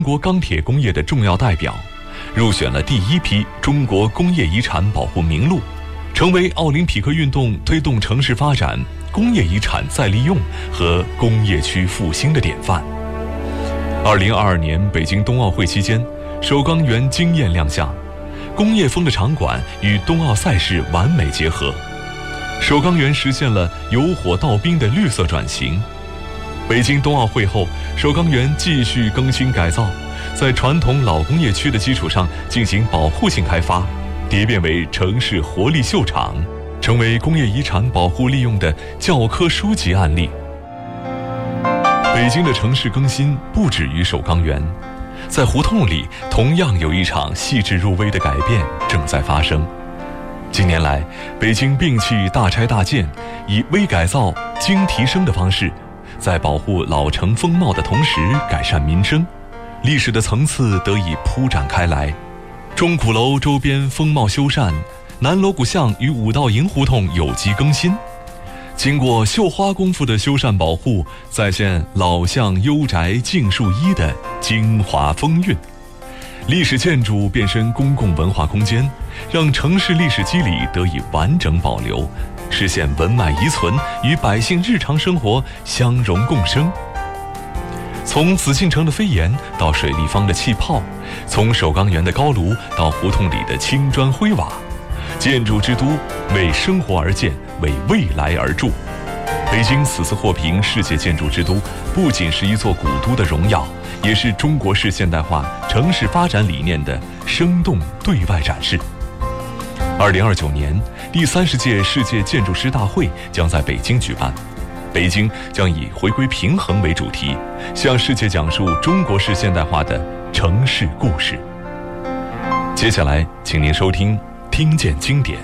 中国钢铁工业的重要代表，入选了第一批中国工业遗产保护名录，成为奥林匹克运动推动城市发展、工业遗产再利用和工业区复兴的典范。2022年北京冬奥会期间，首钢园惊艳亮相，工业风的场馆与冬奥赛事完美结合，首钢园实现了由火到冰的绿色转型。北京冬奥会后，首钢园继续更新改造，在传统老工业区的基础上进行保护性开发，蝶变为城市活力秀场，成为工业遗产保护利用的教科书级案例。北京的城市更新不止于首钢园，在胡同里同样有一场细致入微的改变正在发生。近年来，北京摒弃大拆大建，以微改造、精提升的方式，在保护老城风貌的同时改善民生，历史的层次得以铺展开来。钟鼓楼周边风貌修缮，南锣鼓巷与五道营胡同有机更新，经过绣花功夫的修缮保护，再现老巷幽宅净树一的精华风韵。历史建筑变身公共文化空间，让城市历史肌理得以完整保留，实现文脉遗存与百姓日常生活相融共生。从紫禁城的飞檐到水立方的气泡，从首钢园的高炉到胡同里的青砖灰瓦，建筑之都为生活而建，为未来而筑。北京此次获评世界建筑之都，不仅是一座古都的荣耀，也是中国式现代化城市发展理念的生动对外展示。2029年，第30届世界建筑师大会将在北京举办，北京将以回归平衡为主题，向世界讲述中国式现代化的城市故事。接下来，请您收听《听见经典》。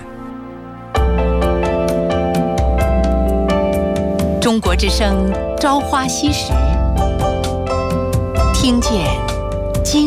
中国之声《朝花夕拾》，听见